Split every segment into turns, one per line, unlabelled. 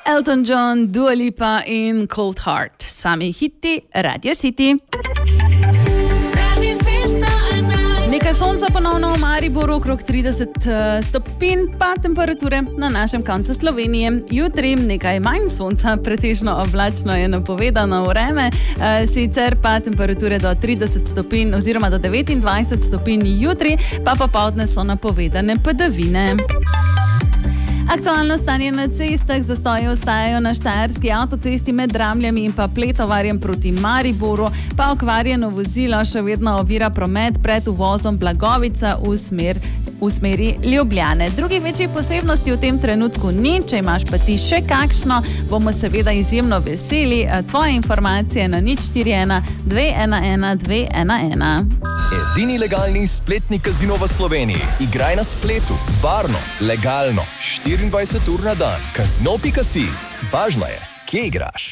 Elton John, Dua Lipa in Cold Heart. Sami hiti, Radio City. Nekaj sonca ponovno v Mariboru, okrog 30 stopinj, pa temperature na našem koncu Slovenije. Jutri nekaj manj sonca, pretežno oblačno je napovedano vreme, sicer pa temperature do 30 stopinj oziroma do 29 stopinj jutri, pa popoldne so napovedane padavine. Aktualno stanje na cestah, zastoji ostajajo na štajerski avtocesti med Dramljami in pa Pletovarjem proti Mariboru, pa okvarjeno vozilo še vedno ovira promet pred uvozom Blagovica v smeri Ljubljane. Drugih večjih posebnosti v tem trenutku ni, če imaš pa ti še kakšno, bomo seveda izjemno veseli. Tvoje informacije na 041 211 211.
Edini legalni spletni kazino v Sloveniji. Igraj na spletu, varno, legalno, 24 ur na dan. Kazino.si. Važno je, kje igraš.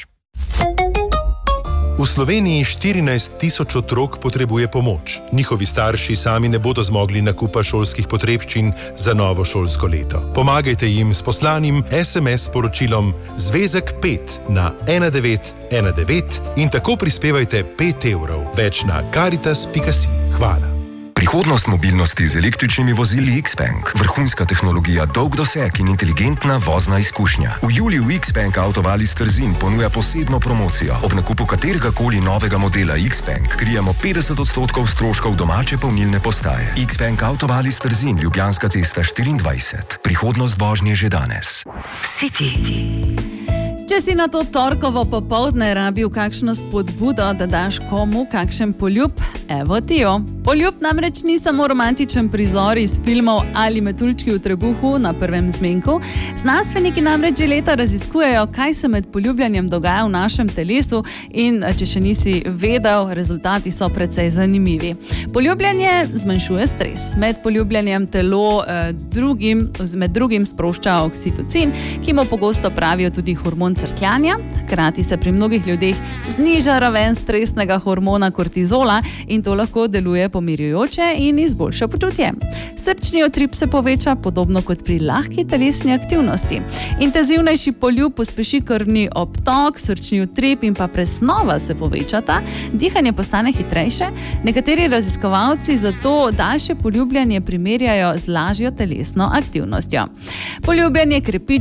V Sloveniji 14 000 otrok potrebuje pomoč. Njihovi starši sami ne bodo zmogli nakupa šolskih potrebščin za novo šolsko leto. Pomagajte jim s poslanim SMS sporočilom Zvezek 5 na 1919 in tako prispevajte 5 evrov. Več na caritas.si. Hvala.
Prihodnost mobilnosti z električnimi vozili Xpeng. Vrhunska tehnologija, dolg doseg in inteligentna vozna izkušnja. V juliju Xpeng Autovalis Trzin ponuja posebno promocijo. Ob nakupu kateregakoli novega modela Xpeng krijemo 50% stroškov domače polnilne postaje. Xpeng Autovalis Trzin, Ljubljanska cesta 24. Prihodnost vožnje že danes.
City. Če si na to torkovo popoldne rabil kakšno spodbudo, da daš komu kakšen poljub, evo ti jo. Poljub namreč ni samo romantičen prizor iz filmov Ali metuljčki v trebuhu na prvem zmenku. Znanstveniki namreč že leta raziskujejo, kaj se med poljubljanjem dogaja v našem telesu in če še nisi vedel, rezultati so precej zanimivi. Poljubljanje zmanjšuje stres. Med poljubljanjem telo med drugim sprošča oksitocin, ki mu pogosto pravijo tudi hormon crkljanja. Hkrati se pri mnogih ljudeh zniža raven stresnega hormona kortizola in to lahko deluje pomirjujoče in izboljša počutje. Srčni utrip se poveča, podobno kot pri lahki telesni aktivnosti. Intenzivnejši poljub pospeši krvni obtok, srčni utrip in pa presnova se povečata, dihanje postane hitrejše. Nekateri raziskovalci zato daljše poljubljanje primerjajo z lažjo telesno aktivnostjo. Poljubljanje krepi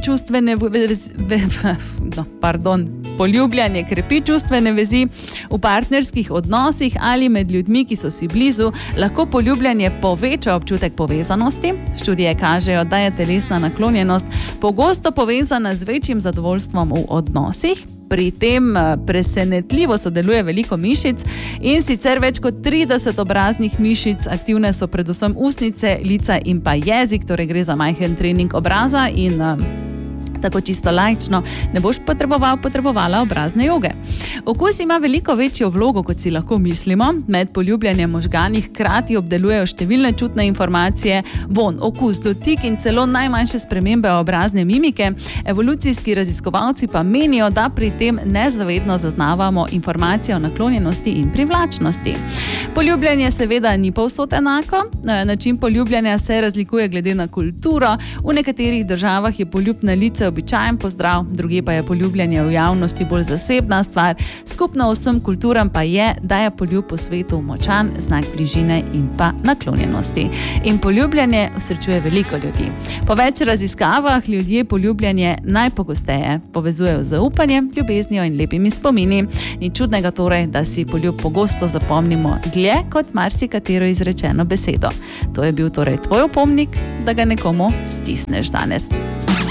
čustvene vezi v partnerskih odnosih ali med ljudmi, ki so si blizu. Lahko poljubljanje poveča občutek povezanosti. Študije kažejo, da je telesna naklonjenost pogosto povezana z večjim zadovoljstvom v odnosih. Pri tem presenetljivo sodeluje veliko mišic in sicer več kot 30 obraznih mišic. Aktivne so predvsem ustnice, lica in pa jezik, torej gre za majhen trening obraza in tako čisto laično ne boš potrebovala obrazne joge. Okus ima veliko večjo vlogo, kot si lahko mislimo. Med poljubljanjem možgani hkrati obdelujejo številne čutne informacije, vonj, okus, dotik in celo najmanjše spremembe obrazne mimike. Evolucijski raziskovalci pa menijo, da pri tem nezavedno zaznavamo informacije o naklonjenosti in privlačnosti. Poljubljanje seveda ni povsod enako. Način poljubljanja se razlikuje glede na kulturo. V nekaterih državah je poljub na lice običajen pozdrav, druge pa je poljubljanje v javnosti bolj zasebna stvar. Skupno vsem kulturam pa je, da je poljub po svetu močan znak bližine in pa naklonjenosti. In poljubljanje osrečuje veliko ljudi. Po več raziskavah ljudje poljubljanje najpogosteje povezujejo z zaupanjem, ljubeznijo in lepimi spomini. Ni čudnega torej, da si poljub pogosto zapomnimo dlje kot marsikatero izrečeno besedo. To je bil torej tvoj opomnik, da ga nekomu stisneš danes.